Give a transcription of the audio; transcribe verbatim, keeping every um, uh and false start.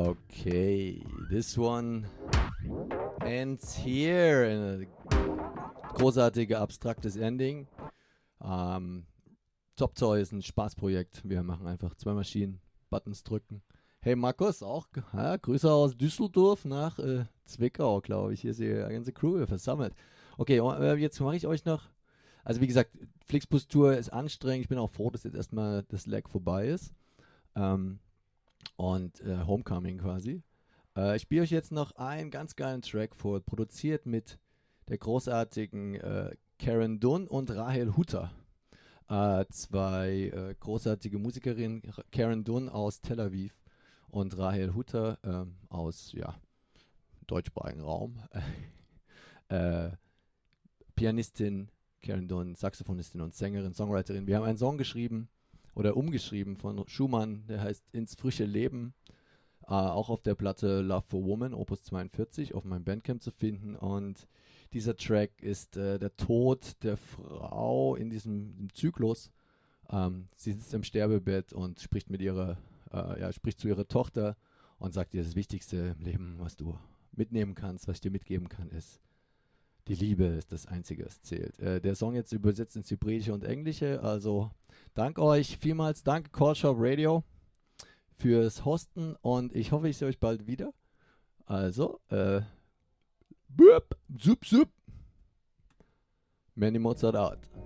Okay, this one ends here. Ein großartiges, abstraktes Ending. Ähm, Top Toy ist ein Spaßprojekt. Wir machen einfach zwei Maschinen, Buttons drücken. Hey Markus, auch ja, Grüße aus Düsseldorf nach äh, Zwickau, glaube ich. Hier ist die ganze Crew versammelt. Okay, äh, jetzt mache ich euch noch. Also wie gesagt, Flixbus Tour ist anstrengend. Ich bin auch froh, dass jetzt erstmal das Lag vorbei ist. Ähm, und äh, Homecoming quasi. Äh, ich spiele euch jetzt noch einen ganz geilen Track vor, produziert mit der großartigen äh, Karen Dunn und Rahel Hutter. Äh, zwei äh, großartige Musikerinnen, Karen Dunn aus Tel Aviv und Rahel Hutter ähm, aus ja, deutschsprachigen Raum. äh, Pianistin, Karen Dunn, Saxophonistin und Sängerin, Songwriterin. Wir haben einen Song geschrieben oder umgeschrieben von Schumann, der heißt Ins frische Leben. Uh, auch auf der Platte Love for Woman, Opus zweiundvierzig, auf meinem Bandcamp zu finden. Und dieser Track ist äh, der Tod der Frau in diesem, diesem Zyklus. Ähm, sie sitzt im Sterbebett und spricht mit ihrer, äh, ja, spricht zu ihrer Tochter und sagt ihr, das Wichtigste im Leben, was du mitnehmen kannst, was ich dir mitgeben kann, ist, die Liebe ist das Einzige, was zählt. Äh, der Song jetzt übersetzt ins Hebräische und Englische. Also danke euch vielmals, danke Callshop Radio fürs Hosten und ich hoffe, ich sehe euch bald wieder. Also, äh, büpp, sup, sup. Manny Mozart out.